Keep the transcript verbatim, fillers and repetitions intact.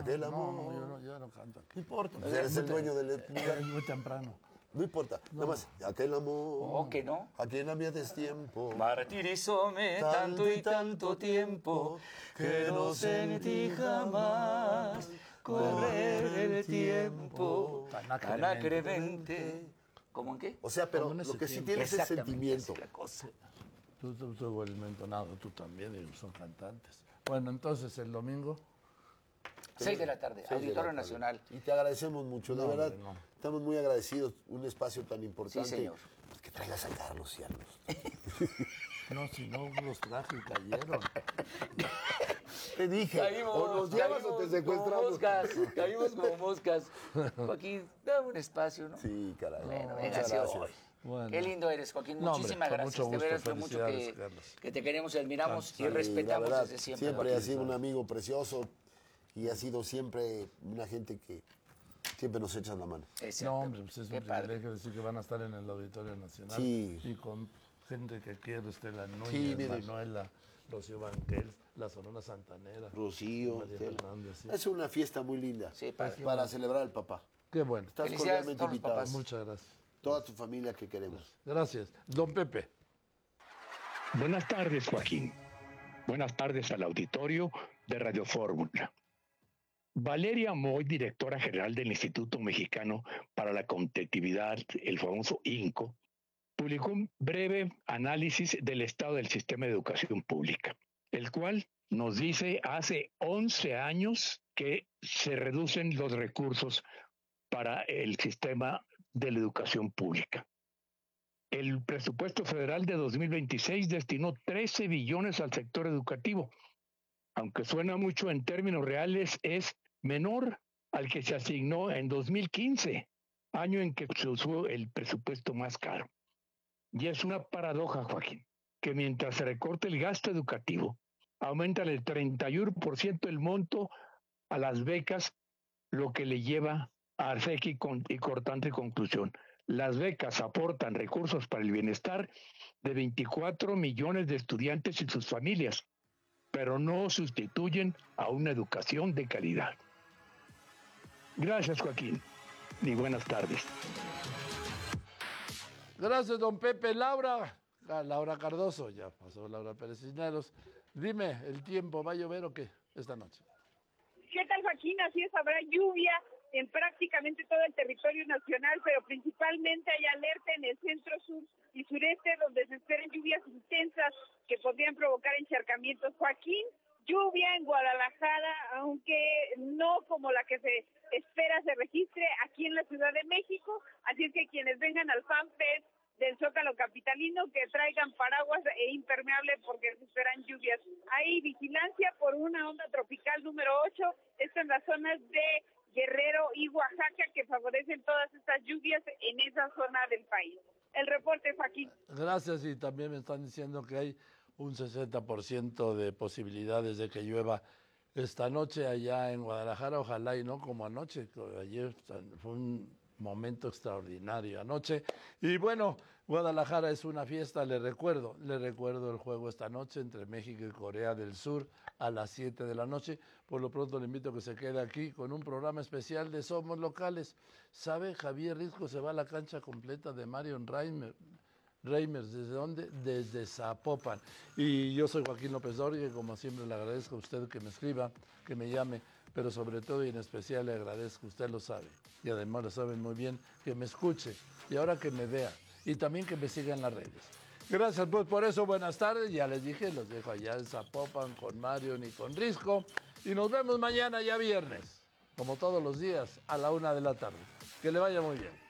aquel amor. No, no, yo no, yo no canto aquí. No importa, pues eres el dueño del lugar. Es muy temprano. No importa, No. nada más, aquel amor. Oh, que no. A quien había destiempo. Martirizóme tanto y tanto tiempo que no sentí jamás correr el tiempo tan acremente. ¿Cómo en qué? O sea, pero Como en lo ese que sí tiempo. tienes es Exactamente, sentimiento. así la cosa. Tú, tú, tú, el mentonado, tú también, ellos son cantantes. Bueno, entonces el domingo. Seis de la tarde, Seis de la Auditorio tarde. Nacional. Y te agradecemos mucho, No, de verdad. hombre, no. Estamos muy agradecidos. Un espacio tan importante. Sí, señor. Pues que traigas a Carlos y a los. No, si no los traje y cayeron. Te dije, Caímos, o nos llevas caímos o te como secuestramos. moscas, caímos como moscas. Joaquín, dame un espacio, ¿no? Sí, caray. Bueno, No, venga, muchas sí, gracias. hoy. Bueno. Qué lindo eres, Joaquín. No, hombre, Muchísimas con gracias. mucho De veras, gusto. lo mucho Felicidades, que, Carlos. que te queremos y admiramos Sí, y Sí, respetamos la verdad, desde siempre. Siempre ha Joaquín. sido un amigo precioso y ha sido siempre una gente que siempre nos echa la mano. Exacto. No, hombre, pues es Qué un padre. privilegio decir que van a estar en el Auditorio Nacional. Sí. Y con gente que quiere, Estela Núñez, Sí, mire. Manuela, Rocío Banquels, la Sonora Santanera. Rocío, María Estela. Fernández, sí. Es una fiesta muy linda Sí, padre. para celebrar al papá. Qué bueno. Estás Felicidades cordialmente a todos los invitado. papás. Muchas gracias. Toda tu familia que queremos. Gracias. Don Pepe. Buenas tardes, Joaquín. Buenas tardes al auditorio de Radio Fórmula. Valeria Moy, directora general del Instituto Mexicano para la Competitividad, el famoso INCO, publicó un breve análisis del estado del sistema de educación pública, el cual nos dice hace once años que se reducen los recursos para el sistema de la educación pública. El presupuesto federal de dos mil veintiséis destinó trece billones al sector educativo. Aunque suena mucho en términos reales, es menor al que se asignó en dos mil quince, año en que se usó el presupuesto más caro. Y es una paradoja, Joaquín, que mientras se recorta el gasto educativo, aumenta el treinta y uno por ciento el monto a las becas, lo que le lleva a hacer y, con, y cortante conclusión. Las becas aportan recursos para el bienestar de veinticuatro millones de estudiantes y sus familias, pero no sustituyen a una educación de calidad. Gracias, Joaquín, y buenas tardes. Gracias, don Pepe. Laura. Ah, Laura Cardoso, ya pasó Laura Pérez Cisneros. Dime, ¿el tiempo va a llover o qué esta noche? ¿Qué tal, Joaquín? Así es, habrá lluvia en prácticamente todo el territorio nacional, pero principalmente hay alerta en el centro, sur y sureste, donde se esperan lluvias intensas que podrían provocar encharcamientos. Joaquín, lluvia en Guadalajara, aunque no como la que se espera se registre aquí en la Ciudad de México, así es que quienes vengan al FanFest del Zócalo capitalino que traigan paraguas e impermeable porque se esperan lluvias. Hay vigilancia por una onda tropical número ocho, esto en las zonas de Guerrero y Oaxaca, que favorecen todas estas lluvias en esa zona del país. El reporte, Joaquín. Gracias, y también me están diciendo que hay un sesenta por ciento de posibilidades de que llueva esta noche allá en Guadalajara, ojalá y no como anoche, que ayer fue un momento extraordinario anoche. Y bueno, Guadalajara es una fiesta, le recuerdo, le recuerdo el juego esta noche entre México y Corea del Sur a las siete de la noche. Por lo pronto le invito a que se quede aquí con un programa especial de Somos Locales. ¿Sabe? Javier Risco se va a la cancha completa de Marion Reimer. Reimers, ¿desde dónde? Desde Zapopan. Y yo soy Joaquín López Dóriga, y como siempre le agradezco a usted que me escriba, que me llame, pero sobre todo y en especial le agradezco, usted lo sabe, y además lo saben muy bien, que me escuche y ahora que me vea y también que me siga en las redes. Gracias pues por eso, buenas tardes, ya les dije, los dejo allá en Zapopan con Marion y con Risco y nos vemos mañana ya viernes, como todos los días, a la una de la tarde. Que le vaya muy bien.